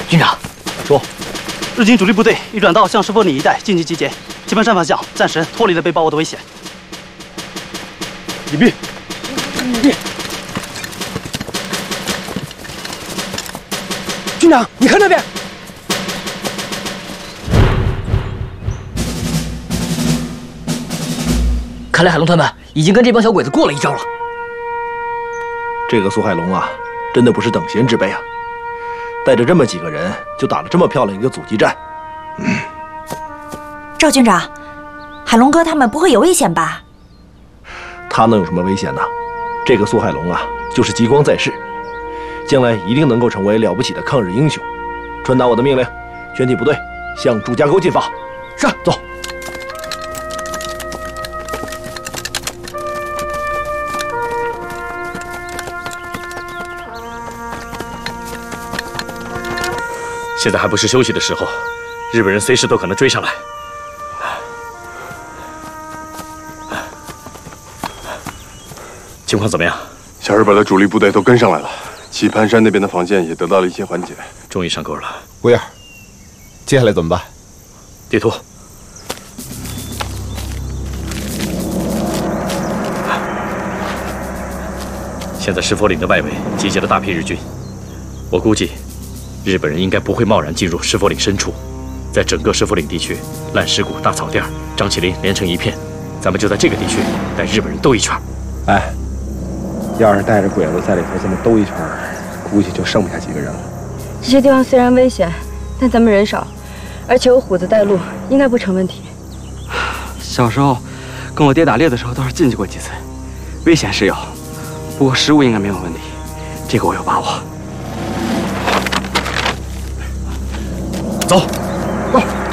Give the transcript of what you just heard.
军长， 说， 日军主力部队已转到向石佛岭一带进行集结，棋盘山方向暂时脱离了被包围的危险。 隐蔽，隐蔽。军长，你看那边。 看来海龙他们已经跟这帮小鬼子过了一招了。 这个苏海龙啊，真的不是等闲之辈啊！带着这么几个人，就打了这么漂亮一个阻击战。 赵军长，海龙哥他们不会有危险吧？ 他能有什么危险呢？这个苏海龙啊，就是极光在世，将来一定能够成为了不起的抗日英雄。传达我的命令，全体部队向朱家沟进发。是，走。 现在还不是休息的时候，日本人随时都可能追上来。情况怎么样？ 小日本的主力部队都跟上来了，棋盘山那边的防线也得到了一些缓解。 终于上钩了。 威尔，接下来怎么办？ 地图。现在石佛岭的外围集结了大批日军，我估计。 日本人应该不会贸然进入石佛岭深处，在整个石佛岭地区，烂石谷、大草甸、张起林连成一片，咱们就在这个地区带日本人兜一圈。 哎，要是带着鬼子在里头这么兜一圈，估计就剩不下几个人了。 这些地方虽然危险，但咱们人少，而且有虎子带路，应该不成问题。 小时候跟我爹打猎的时候，倒是进去过几次，危险是有，不过食物应该没有问题，这个我有把握。 走。